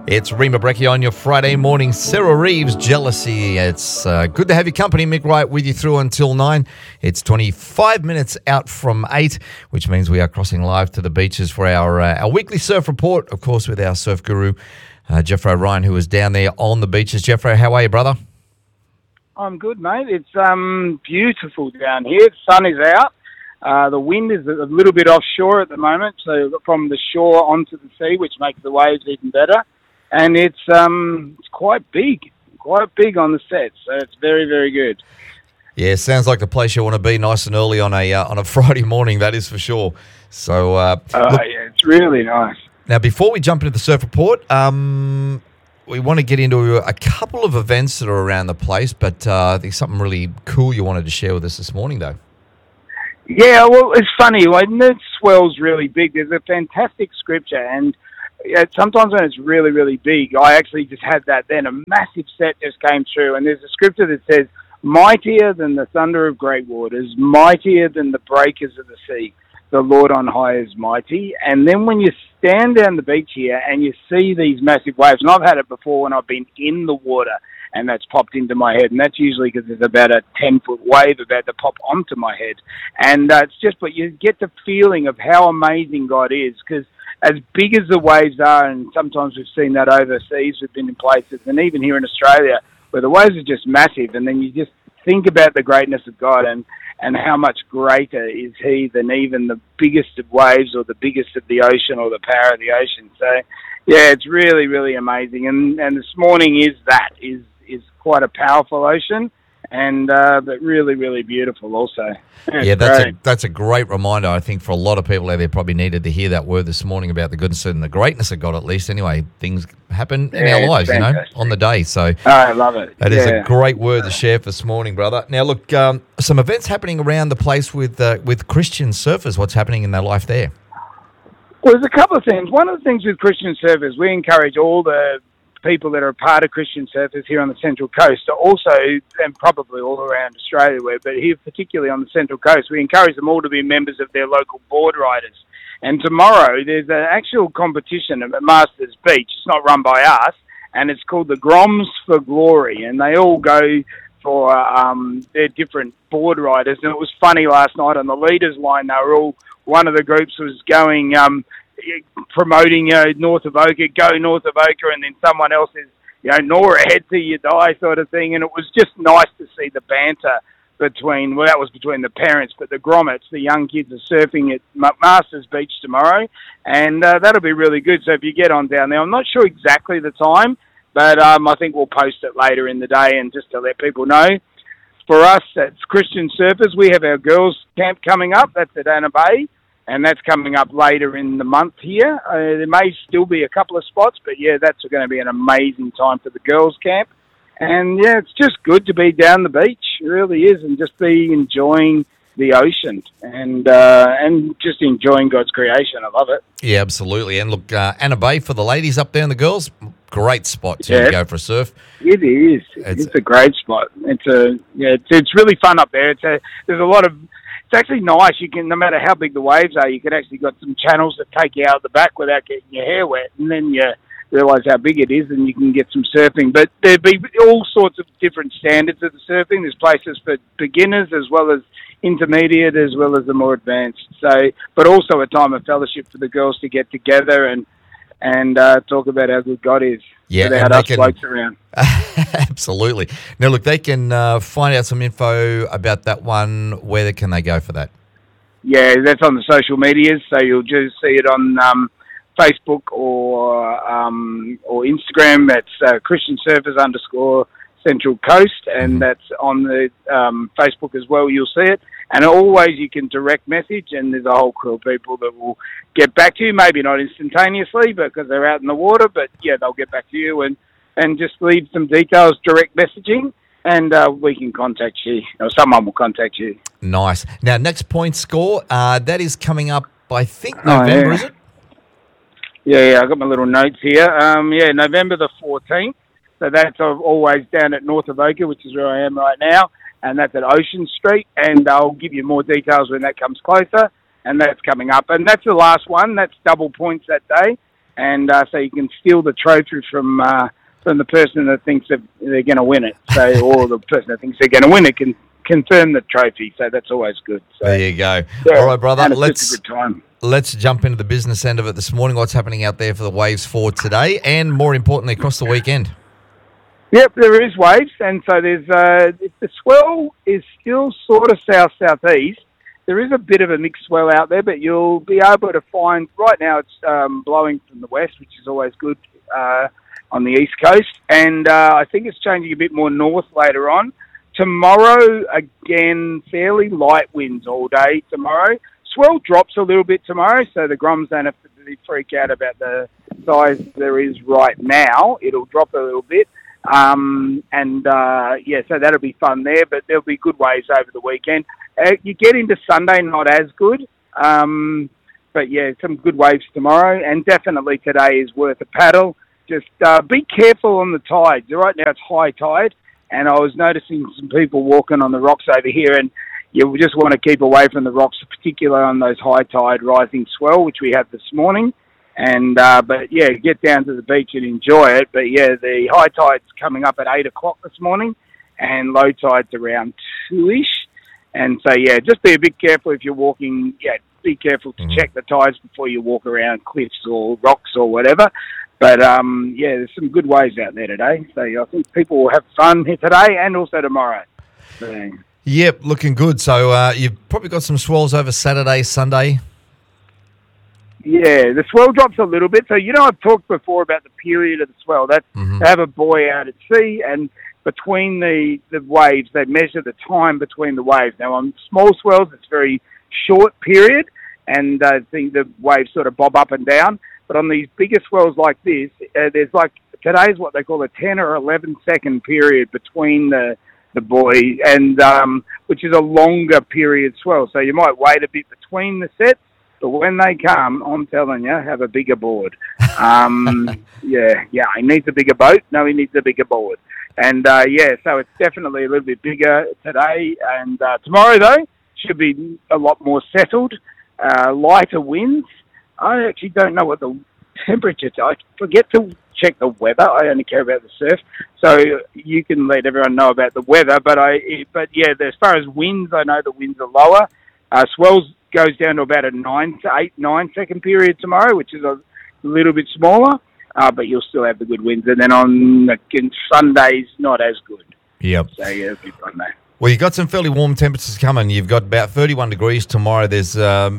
It's Rima Brecchi on your Friday morning. Sarah Reeves, Jealousy. It's good to have your company. Mick Wright with you through until 9. It's 25 minutes out from 8, which means we are crossing live to the beaches for our weekly surf report, of course, with our surf guru, Jeffro Ryan, who is down there on the beaches. Jeffro, how are you, brother? I'm good, mate. It's beautiful down here. The sun is out. The wind is a little bit offshore at the moment, so from the shore onto the sea, which makes the waves even better. And it's quite big on the set, so it's very, very good. Yeah, sounds like the place you want to be, nice and early on a Friday morning. That is for sure. So, look, yeah, it's really nice. Now, before we jump into the surf report, we want to get into a couple of events that are around the place, but I think something really cool you wanted to share with us this morning, though. Yeah, well, it's funny. When the swell's really big, there's a fantastic scripture, and sometimes when it's really, really big, I actually just had that then. A massive set just came through, and there's a scripture that says, "Mightier than the thunder of great waters, mightier than the breakers of the sea, the Lord on high is mighty." And then when you stand down the beach here and you see these massive waves, and I've had it before when I've been in the water, and that's popped into my head, and that's usually because there's about a 10-foot wave about to pop onto my head. And it's just, but you get the feeling of how amazing God is, because as big as the waves are, and sometimes we've seen that overseas, we've been in places, and even here in Australia, where the waves are just massive, and then you just think about the greatness of God and how much greater is He than even the biggest of waves or the biggest of the ocean or the power of the ocean. So, yeah, it's really, really amazing. And this morning is quite a powerful ocean, and but really, really beautiful also. Yeah, that's a great reminder, I think, for a lot of people out there. Probably needed to hear that word this morning about the goodness and the greatness of God, at least. Anyway, things happen in our lives, fantastic. On the day. So I love it. That is a great word to share for this morning, brother. Now, look, some events happening around the place with Christian surfers. What's happening in their life there? Well, there's a couple of things. One of the things with Christian surfers, we encourage all the people that are a part of Christian surfers here on the Central Coast to also, and probably all around Australia, but here particularly on the Central Coast, we encourage them all to be members of their local board riders. And tomorrow there's an actual competition at Masters Beach. It's not run by us, and it's called the Groms for Glory, and they all go for their different board riders. And it was funny last night on the leaders line, they were all, one of the groups was going promoting North Avoca, go North Avoca, and then someone else is, Nora, head till you die sort of thing. And it was just nice to see the banter between, well, that was between the parents, but the grommets, the young kids are surfing at Masters Beach tomorrow, and that'll be really good. So if you get on down there, I'm not sure exactly the time, but I think we'll post it later in the day, and just to let people know. For us, it's Christian Surfers. We have our girls' camp coming up. That's at Anna Bay. And that's coming up later in the month here. There may still be a couple of spots, but yeah, that's going to be an amazing time for the girls' camp. And yeah, it's just good to be down the beach. It really is, and just be enjoying the ocean and just enjoying God's creation. I love it. Yeah, absolutely. And look, Anna Bay for the ladies up there and the girls, great spot to go for a surf. It is. It's a great spot. It's really fun up there. There's a lot of. It's actually nice. You can, no matter how big the waves are, you can actually got some channels that take you out of the back without getting your hair wet, and then you realise how big it is, and you can get some surfing. But there'd be all sorts of different standards of the surfing. There's places for beginners as well as intermediate, as well as the more advanced. So, but also a time of fellowship for the girls to get together and talk about how good God is. Yeah, without us blokes around. Absolutely. Now, look, they can find out some info about that one. Where can they go for that? Yeah, that's on the social medias, so you'll just see it on Facebook or Instagram. That's Christian Surfers _ Central Coast, and that's on the Facebook as well. You'll see it. And always you can direct message, and there's a whole crew of people that will get back to you, maybe not instantaneously because they're out in the water, but yeah, they'll get back to you and just leave some details, direct messaging, and we can contact you, or someone will contact you. Nice. Now, next point score, that is coming up, I think, November, is it? Yeah, I've got my little notes here. November the 14th. So that's always down at North Avoca, which is where I am right now. And that's at Ocean Street, and I'll give you more details when that comes closer, and that's coming up. And that's the last one. That's double points that day. and so you can steal the trophy from the person that thinks that they're going to win it. So, or the person that thinks they're going to win it can confirm the trophy. So that's always good. So, there you go. Yeah, all right, brother. and it's just a good time. Let's jump into the business end of it this morning. What's happening out there for the waves for today, and more importantly, across the weekend? Yep, there is waves, and so there's the swell is still sort of south-southeast. There is a bit of a mixed swell out there, but you'll be able to find, right now it's blowing from the west, which is always good on the east coast, and I think it's changing a bit more north later on. Tomorrow, again, fairly light winds all day tomorrow. Swell drops a little bit tomorrow, so the Groms don't have to really freak out about the size there is right now. It'll drop a little bit. So that'll be fun there, but there'll be good waves over the weekend. You get into Sunday, not as good, but yeah, some good waves tomorrow, and definitely today is worth a paddle. Just be careful on the tides. Right now it's high tide, and I was noticing some people walking on the rocks over here, and you just want to keep away from the rocks, particularly on those high tide rising swell, which we had this morning. And but yeah, get down to the beach and enjoy it. But yeah, the high tide's coming up at 8 o'clock this morning, and low tide's around 2ish. And so yeah, just be a bit careful if you're walking. Yeah, be careful to check the tides before you walk around cliffs or rocks or whatever. But yeah, there's some good waves out there today. So I think people will have fun here today and also tomorrow. So, yep, looking good. So you've probably got some swells over Saturday, Sunday. Yeah, the swell drops a little bit. So, I've talked before about the period of the swell. That's they have a buoy out at sea, and between the waves, they measure the time between the waves. Now, on small swells, it's a very short period, and I think the waves sort of bob up and down. But on these bigger swells like this, there's today's what they call a 10 or 11 second period between the buoy, and which is a longer period swell. So you might wait a bit between the sets, but when they come, I'm telling you, have a bigger board. He needs a bigger boat. No, he needs a bigger board. And so it's definitely a little bit bigger today. And tomorrow, though, should be a lot more settled, lighter winds. I actually don't know what the temperature is. I forget to check the weather. I only care about the surf. So you can let everyone know about the weather. But as far as winds, I know the winds are lower. Swells goes down to about a 9 second period tomorrow, which is a little bit smaller, but you'll still have the good winds. And then on Sundays, not as good. Yep. So yeah, it'll be fun there. Well, you've got some fairly warm temperatures coming. You've got about 31 degrees tomorrow. There's,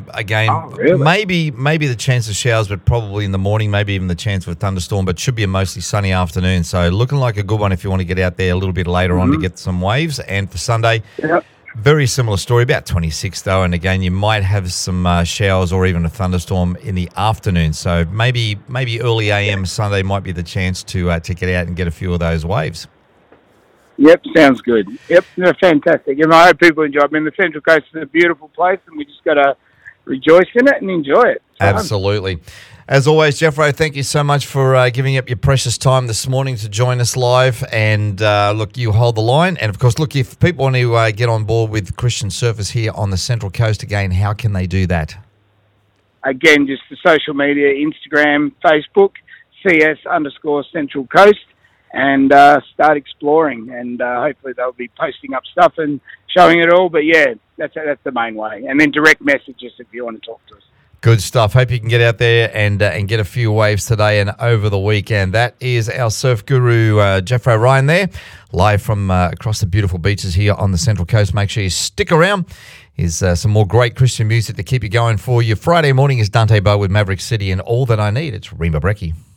maybe the chance of showers, but probably in the morning, maybe even the chance of a thunderstorm, but should be a mostly sunny afternoon. So looking like a good one if you want to get out there a little bit later on to get some waves. And for Sunday, very similar story, about 26 though. And again, you might have some showers or even a thunderstorm in the afternoon. So maybe early AM Sunday might be the chance to get out and get a few of those waves. Yep, sounds good. Yep, they're fantastic. And I hope people enjoy it. I mean, the Central Coast is a beautiful place, and we just got to rejoice in it and enjoy it. Absolutely. As always, Jeffro, thank you so much for giving up your precious time this morning to join us live. And look, you hold the line. And of course, look, if people want to get on board with Christian Surfers here on the Central Coast again, how can they do that? Again, just the social media, Instagram, Facebook, CS_Central Coast. And start exploring, and hopefully they'll be posting up stuff and showing it all. But yeah, that's the main way. And then direct messages if you want to talk to us. Good stuff. Hope you can get out there and get a few waves today and over the weekend. That is our surf guru, Jeffro Ryan there, live from across the beautiful beaches here on the Central Coast. Make sure you stick around. Here's some more great Christian music to keep you going for you. Friday morning is Dante Bowe with Maverick City, and All That I Need. It's Rima Brecky.